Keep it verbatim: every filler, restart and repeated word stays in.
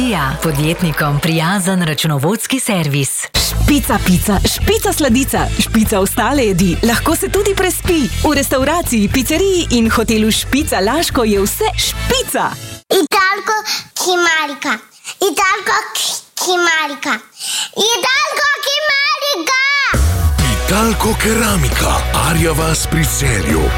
Picerija, podjetnikom prijazen računovodski servis. Špica pica, špica sladica, špica ostale jedi, lahko se tudi prespi. V restavraciji, piceriji in hotelu Špica Laško je vse špica. Italko Kimarika, Italko Kimarika, Italko Kimarika. Italko Keramika, Arja vas pri Celju.